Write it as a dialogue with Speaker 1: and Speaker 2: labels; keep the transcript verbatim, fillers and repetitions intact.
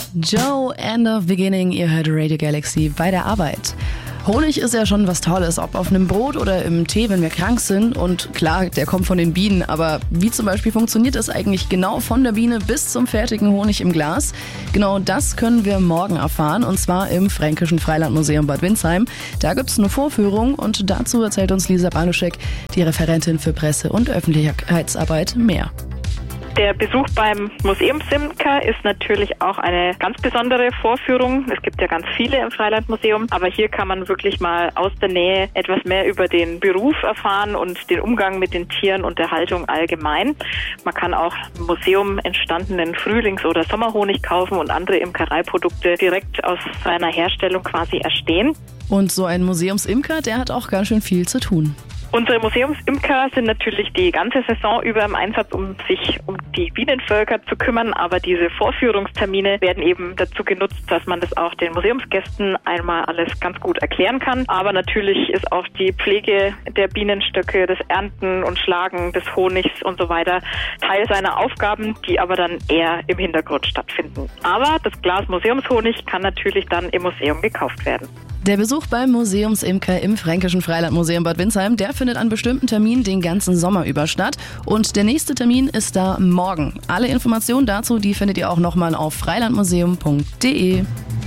Speaker 1: Joe, End of Beginning, ihr hört Radio Galaxy bei der Arbeit. Honig ist ja schon was Tolles, ob auf einem Brot oder im Tee, wenn wir krank sind. Und klar, der kommt von den Bienen, aber wie zum Beispiel funktioniert das eigentlich genau von der Biene bis zum fertigen Honig im Glas? Genau das können wir morgen erfahren, und zwar im Fränkischen Freilandmuseum Bad Windsheim. Da gibt es eine Vorführung und dazu erzählt uns Lisa Banuschek, die Referentin für Presse- und Öffentlichkeitsarbeit, mehr.
Speaker 2: Der Besuch beim Museumsimker ist natürlich auch eine ganz besondere Vorführung. Es gibt ja ganz viele im Freilandmuseum, aber hier kann man wirklich mal aus der Nähe etwas mehr über den Beruf erfahren und den Umgang mit den Tieren und der Haltung allgemein. Man kann auch im Museum entstandenen Frühlings- oder Sommerhonig kaufen und andere Imkereiprodukte direkt aus seiner Herstellung quasi erstehen.
Speaker 1: Und so ein Museumsimker, der hat auch ganz schön viel zu tun.
Speaker 2: Unsere Museumsimker sind natürlich die ganze Saison über im Einsatz, um sich um die Bienenvölker zu kümmern, aber diese Vorführungstermine werden eben dazu genutzt, dass man das auch den Museumsgästen einmal alles ganz gut erklären kann. Aber natürlich ist auch die Pflege der Bienenstöcke, das Ernten und Schlagen des Honigs und so weiter Teil seiner Aufgaben, die aber dann eher im Hintergrund stattfinden. Aber das Glas Museumshonig kann natürlich dann im Museum gekauft werden.
Speaker 1: Der Besuch beim Museumsimker im Fränkischen Freilandmuseum Bad Windsheim, der findet an bestimmten Terminen den ganzen Sommer über statt. Und der nächste Termin ist da morgen. Alle Informationen dazu, die findet ihr auch nochmal auf freilandmuseum punkt de.